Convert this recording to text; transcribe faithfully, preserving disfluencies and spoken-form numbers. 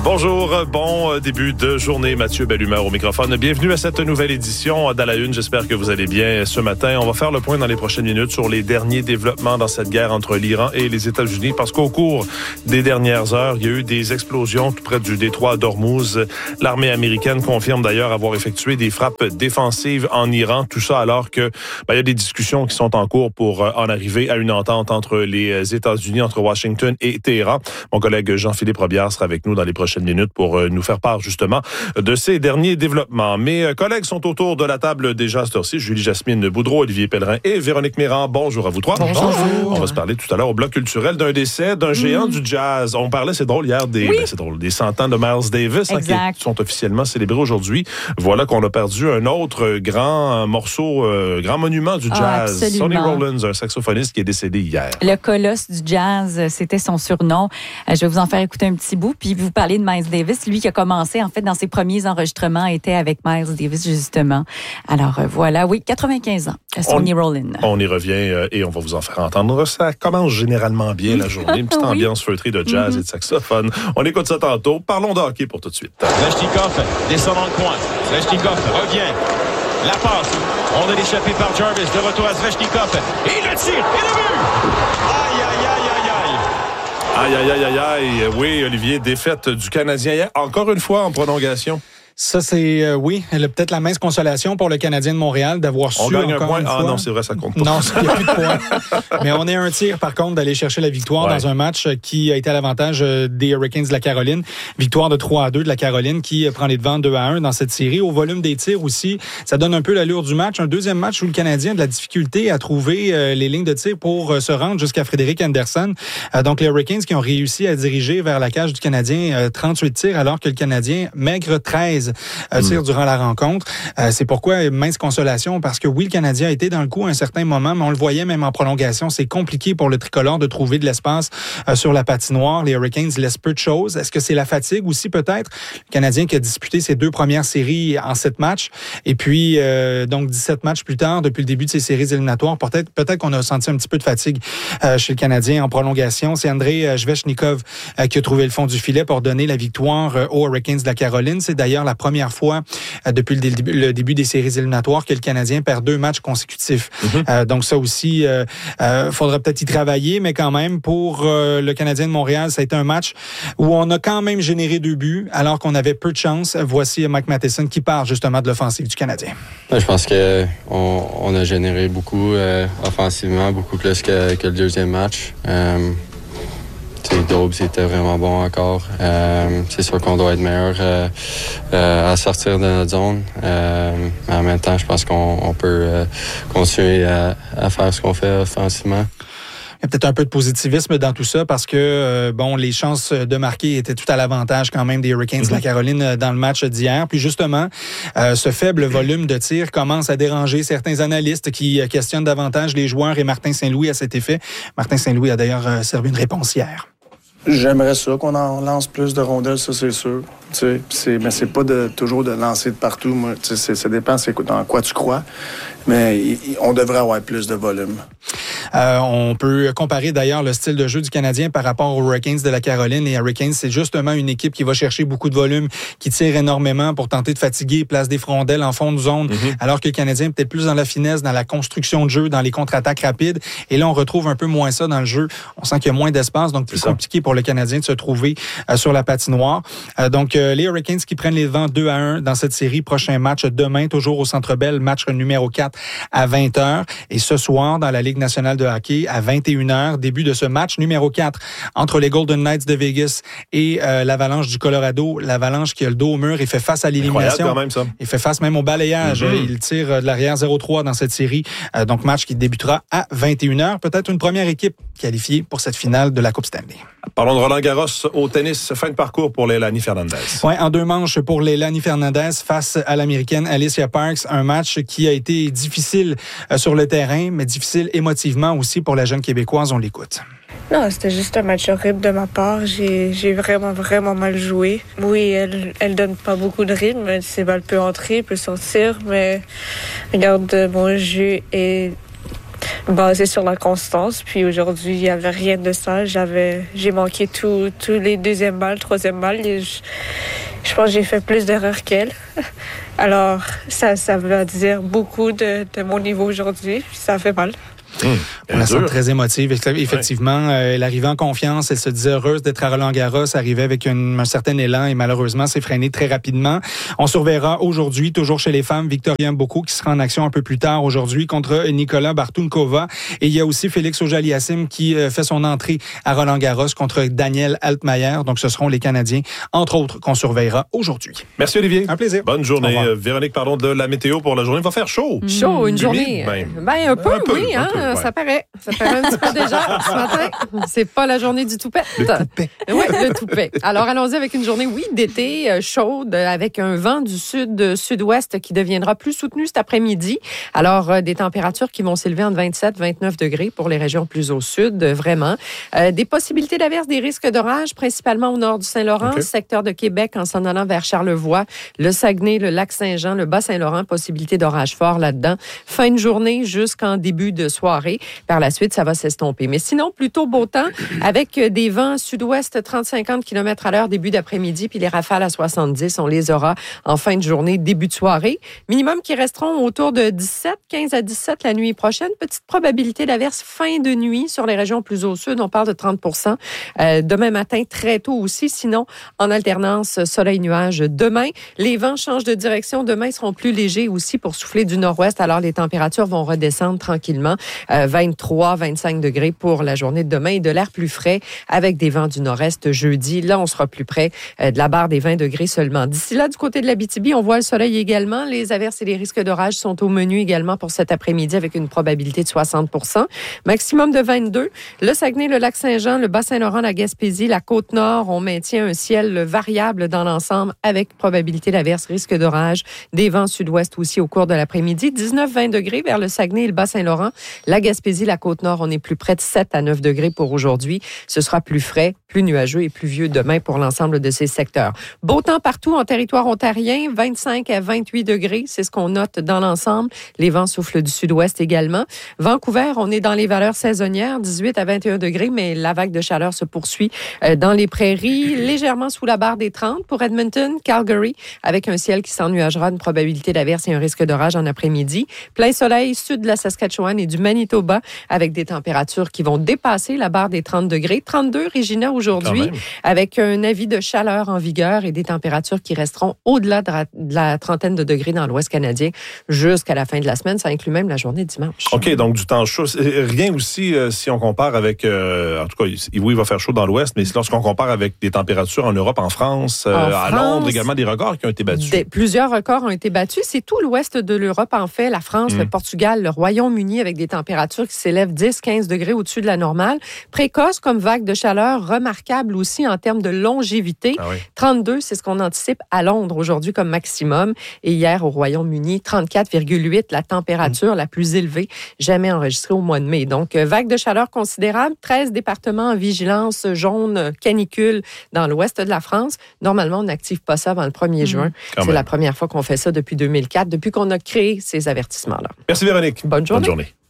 Bonjour, bon début de journée. Mathieu Bellumeur au microphone. Bienvenue à cette nouvelle édition d'À la Une. J'espère que vous allez bien ce matin. On va faire le point dans les prochaines minutes sur les derniers développements dans cette guerre entre l'Iran et les États-Unis, parce qu'au cours des dernières heures, il y a eu des explosions tout près du détroit d'Ormuz. L'armée américaine confirme d'ailleurs avoir effectué des frappes défensives en Iran. Tout ça alors que ben, il y a des discussions qui sont en cours pour euh, en arriver à une entente entre les États-Unis, entre Washington et Téhéran. Mon collègue Jean-Philippe Robillard sera avec nous dans les prochaines minutes pour euh, nous faire part justement de ces derniers développements. Mes euh, collègues sont autour de la table déjà à cette heure-ci. Julie-Jasmine Boudreau, Olivier Pellerin et Véronique Méran. Bonjour à vous trois. Bonjour. On va se parler tout à l'heure au bloc culturel d'un décès d'un géant mmh. du jazz. On parlait, c'est drôle, hier des, oui. ben, c'est drôle, des cent ans de Miles Davis hein, qui sont officiellement célébrés aujourd'hui. Voilà qu'on a perdu un autre grand morceau, euh, grand monument du jazz. Ah, Sonny Rollins, un saxophoniste qui est décédé hier. Le colosse du jazz, c'était son surnom. Je vais vous en faire écouter un petit bout, puis vous parler de Miles Davis. Lui qui a commencé, en fait, dans ses premiers enregistrements, était avec Miles Davis, justement. Alors, euh, voilà, oui, quatre-vingt-quinze ans, Sonny Rollins. On y revient euh, et on va vous en faire entendre. Ça commence généralement bien la journée. Une petite oui. ambiance feutrée de jazz mm-hmm. et de saxophone. On écoute ça tantôt. Parlons de hockey pour tout de suite. Svechnikov descend dans le coin. Svechnikov revient. La passe. On est échappé par Jarvis. De retour à Svechnikov. Et il le tire. Et le but! Aïe, aïe, aïe, aïe, aïe. Aïe, aïe, aïe, aïe, aïe. Oui, Olivier, défaite du Canadien hier. Encore une fois en prolongation. Ça, c'est, euh, oui, elle a peut-être la mince consolation pour le Canadien de Montréal d'avoir on su gagne encore un point. une ah fois. Non, c'est vrai, ça compte pas. Non, il n'y a plus de points. Mais on est un tir, par contre, d'aller chercher la victoire ouais. dans un match qui a été à l'avantage des Hurricanes de la Caroline. Victoire de trois à deux de la Caroline qui prend les devants deux à un dans cette série. Au volume des tirs aussi, ça donne un peu l'allure du match. Un deuxième match où le Canadien a de la difficulté à trouver euh, les lignes de tir pour euh, se rendre jusqu'à Frédéric Anderson. Euh, donc, les Hurricanes qui ont réussi à diriger vers la cage du Canadien euh, trente-huit tirs, alors que le Canadien maigre treize euh, tirs mm. durant la rencontre. Euh, c'est pourquoi mince consolation, parce que oui, le Canadien a été dans le coup à un certain moment, mais on le voyait même en prolongation. C'est compliqué pour le tricolore de trouver de l'espace euh, sur la patinoire. Les Hurricanes laissent peu de choses. Est-ce que c'est la fatigue aussi peut-être? Le Canadien qui a disputé ses deux premières séries en sept matchs et puis euh, donc dix-sept matchs plus tard, depuis le début de ces séries éliminatoires, peut-être, peut-être qu'on a senti un petit peu de fatigue euh, chez le Canadien en prolongation. C'est Andrei euh, Svechnikov euh, qui a trouvé le fond du filet pour donner la victoire euh, aux Hurricanes de la Caroline. C'est d'ailleurs la première fois euh, depuis le début, le début des séries éliminatoires que le Canadien perd deux matchs consécutifs. Mm-hmm. Euh, donc ça aussi, euh, euh, faudra peut-être y travailler, mais quand même, pour euh, le Canadien de Montréal, ça a été un match où on a quand même généré deux buts, alors qu'on avait peu de chance. Voici Mike Matheson qui parle justement de l'offensive du Canadien. Je pense qu'on on a généré beaucoup euh, offensivement, beaucoup plus que, que le deuxième match. Euh, Daube, c'était vraiment bon encore. Euh, c'est sûr qu'on doit être meilleur euh, euh, à sortir de notre zone. Euh, mais en même temps, je pense qu'on on peut euh, continuer à, à faire ce qu'on fait offensivement. Il y a peut-être un peu de positivisme dans tout ça parce que, euh, bon, les chances de marquer étaient tout à l'avantage quand même des Hurricanes mm-hmm. de la Caroline dans le match d'hier. Puis justement, euh, ce faible volume de tir commence à déranger certains analystes qui questionnent davantage les joueurs et Martin Saint-Louis à cet effet. Martin Saint-Louis a d'ailleurs euh, servi une réponse hier. J'aimerais ça qu'on en lance plus de rondelles, ça c'est sûr. Tu sais, c'est, mais c'est pas de, toujours de lancer de partout. Moi, tu sais, ça dépend c'est dans quoi tu crois. Mais y, y, on devrait avoir plus de volume. Euh, on peut comparer d'ailleurs le style de jeu du Canadien par rapport aux Hurricanes de la Caroline. Les Hurricanes, c'est justement une équipe qui va chercher beaucoup de volume, qui tire énormément pour tenter de fatiguer, place des frondelles en fond de zone, mm-hmm. alors que le Canadien est peut-être plus dans la finesse, dans la construction de jeu, dans les contre-attaques rapides. Et là, on retrouve un peu moins ça dans le jeu. On sent qu'il y a moins d'espace, donc plus compliqué pour le Canadien de se trouver euh, sur la patinoire. Euh, donc, euh, les Hurricanes qui prennent les devants deux à un dans cette série. Prochain match demain, toujours au Centre Bell, match numéro quatre à vingt heures. Et ce soir, dans la Ligue nationale de hockey, à vingt et une heures, début de ce match numéro quatre entre les Golden Knights de Vegas et euh, l'Avalanche du Colorado. L'Avalanche qui a le dos au mur et fait face à l'élimination. Quand même, ça. Il fait face même au balayage. Mm-hmm. Il tire de l'arrière zéro trois dans cette série. Euh, donc, match qui débutera à vingt et une heures. Peut-être une première équipe qualifiée pour cette finale de la Coupe Stanley. Parlons de Roland Garros au tennis. Fin de parcours pour Leilani Fernandez. Oui, en deux manches pour Leilani Fernandez face à l'Américaine Alicia Parks. Un match qui a été difficile euh, sur le terrain, mais difficile émotivement aussi pour la jeune Québécoise. On l'écoute. Non, c'était juste un match horrible de ma part. J'ai, j'ai vraiment, vraiment mal joué. Oui, elle, elle donne pas beaucoup de rythme. Ses balles peuvent entrer, peut sortir, mais regarde, mon jeu est basé sur la constance. Puis aujourd'hui, il n'y avait rien de ça. J'avais, j'ai manqué tous tous les deuxièmes balles, troisième balles. Et je, je pense que j'ai fait plus d'erreurs qu'elle. Alors, ça, ça veut dire beaucoup de, de mon niveau aujourd'hui. Ça fait mal. Mmh, on la sent très émotive. Effectivement, ouais. euh, elle arrivait en confiance. Elle se disait heureuse d'être à Roland-Garros. Arrivait avec une, un certain élan et malheureusement, s'est freinée très rapidement. On surveillera aujourd'hui, toujours chez les femmes, Victoria Mboko qui sera en action un peu plus tard aujourd'hui contre Nicolas Bartunkova. Et il y a aussi Félix Auger-Aliassime qui euh, fait son entrée à Roland-Garros contre Daniel Altmaier. Donc, ce seront les Canadiens, entre autres, qu'on surveillera aujourd'hui. Merci, Olivier. Un plaisir. Bonne journée. Véronique, parlons de la météo pour la journée. Il va faire chaud. Chaud, une Humide, journée. même. Ben, un peu, un peu oui, hein. Un peu. Ouais. Ça paraît. Ça paraît un petit peu déjà ce matin. C'est pas la journée du toupette. Le toupet. Oui, le toupet. Alors, allons-y avec une journée, oui, d'été, euh, chaude, avec un vent du sud-sud-ouest qui deviendra plus soutenu cet après-midi. Alors, euh, des températures qui vont s'élever entre vingt-sept et vingt-neuf degrés pour les régions plus au sud, euh, vraiment. Euh, des possibilités d'averses, des risques d'orage, principalement au nord du Saint-Laurent, okay. secteur de Québec en s'en allant vers Charlevoix, le Saguenay, le Lac-Saint-Jean, le Bas-Saint-Laurent, possibilité d'orage fort là-dedans. Fin de journée jusqu'en début de soirée. Par la suite, ça va s'estomper. Mais sinon, plutôt beau temps avec des vents sud-ouest trente à cinquante kilomètres à l'heure début d'après-midi, puis les rafales à soixante-dix, on les aura en fin de journée, début de soirée. Minimum qui resteront autour de dix-sept, quinze à dix-sept la nuit prochaine. Petite probabilité d'averse fin de nuit sur les régions plus au sud. On parle de trente pour cent. Euh, demain matin, très tôt aussi. Sinon, en alternance, soleil-nuage demain. Les vents changent de direction. Demain, ils seront plus légers aussi pour souffler du nord-ouest. Alors, les températures vont redescendre tranquillement. Euh, vingt-trois, vingt-cinq degrés pour la journée de demain et de l'air plus frais avec des vents du nord-est jeudi. Là, on sera plus près euh, de la barre des vingt degrés seulement. D'ici là, du côté de l'Abitibi, on voit le soleil également. Les averses et les risques d'orage sont au menu également pour cet après-midi avec une probabilité de soixante pour cent. Maximum de vingt-deux. Le Saguenay, le Lac-Saint-Jean, le Bas-Saint-Laurent, la Gaspésie, la Côte-Nord, on maintient un ciel variable dans l'ensemble avec probabilité d'averse, risque d'orage, des vents sud-ouest aussi au cours de l'après-midi. dix-neuf à vingt degrés vers le Saguenay et le Bas-Saint-Laurent. La Gaspésie, la Côte-Nord, on est plus près de sept à neuf degrés pour aujourd'hui. Ce sera plus frais, plus nuageux et pluvieux demain pour l'ensemble de ces secteurs. Beau temps partout en territoire ontarien, vingt-cinq à vingt-huit degrés, c'est ce qu'on note dans l'ensemble. Les vents soufflent du sud-ouest également. Vancouver, on est dans les valeurs saisonnières, dix-huit à vingt et un degrés, mais la vague de chaleur se poursuit dans les prairies, légèrement sous la barre des trente. Pour Edmonton, Calgary, avec un ciel qui s'ennuagera, une probabilité d'averse et un risque d'orage en après-midi. Plein soleil, sud de la Saskatchewan et du Manitoba, avec des températures qui vont dépasser la barre des trente degrés. trente-deux, Regina, aujourd'hui, avec un avis de chaleur en vigueur et des températures qui resteront au-delà de la trentaine de degrés dans l'Ouest canadien jusqu'à la fin de la semaine. Ça inclut même la journée de dimanche. OK, donc du temps chaud. Rien aussi euh, si on compare avec... Euh, en tout cas, oui, il va faire chaud dans l'Ouest, mais lorsqu'on compare avec des températures en Europe, en France, euh, en à France, Londres, également des records qui ont été battus. Des, plusieurs records ont été battus. C'est tout l'Ouest de l'Europe, en fait. La France, mmh. le Portugal, le Royaume-Uni, avec des températures qui s'élèvent dix à quinze degrés au-dessus de la normale. Précoce comme vague de chaleur, remarquable aussi en termes de longévité. Ah oui. trente-deux, c'est ce qu'on anticipe à Londres aujourd'hui comme maximum. Et hier, au Royaume-Uni, trente-quatre virgule huit, la température mmh. la plus élevée jamais enregistrée au mois de mai. Donc, vague de chaleur considérable. treize départements en vigilance jaune canicule dans l'ouest de la France. Normalement, on n'active pas ça avant le premier mmh. juin. Quand c'est même. La première fois qu'on fait ça depuis deux mille quatre, depuis qu'on a créé ces avertissements-là. Merci Véronique. Bonne journée. Bonne journée.